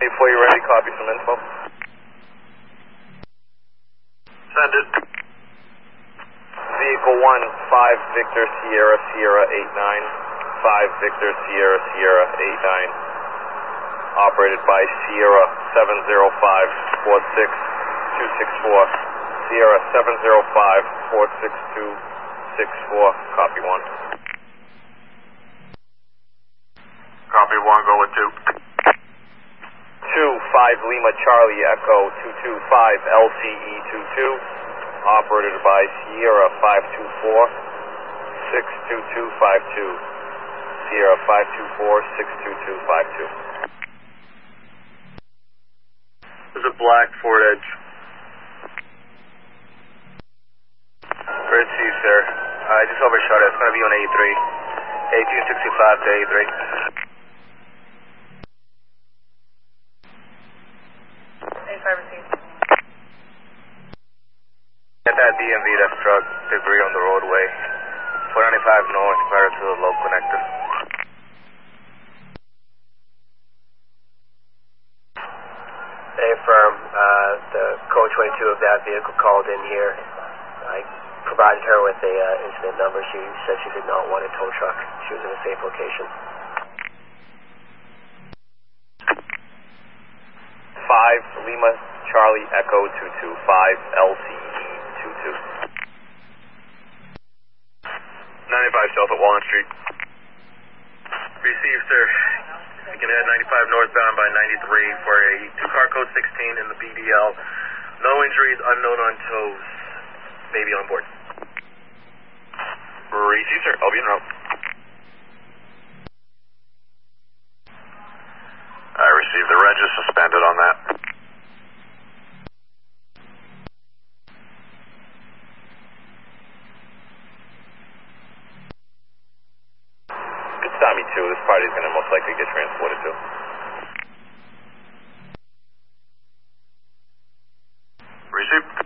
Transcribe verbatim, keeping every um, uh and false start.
Before you're ready, copy some info. Send it. Vehicle one, five Victor Sierra Sierra eight nine, five Victor Sierra Sierra eight nine, operated by Sierra seven zero five four six two six four, Sierra seven zero five four six two six four, copy one. Copy one, go with two. two, five Lima Charlie Echo two two five L C E two two, operated by Sierra five two four six two two five two, Sierra five two four six two two five two. There's a black Ford Edge. Received, sir. I just overshot it. It's going to be on eighty-three. eighteen sixty-five to eighty-three. eighty-five received. Get that D M V that struck debris on the roadway. four ninety-five north prior to the low connector. Hey, firm. Uh, the code twenty-two of that vehicle called in here. I provided her with a uh, incident number. She said she did not want a tow truck. She was in a safe location. five Lima Charlie Echo two two five L C E two two. ninety-five south at Walnut Street. Received, sir. You can head ninety-five northbound by ninety-three for a two-car code sixteen in the B D L. No injuries, unknown on tows. Baby on board. Received, sir. I'll be en route. I received. The reg is suspended on that. It's Tommy two. This party's going to most likely get transported to. Received.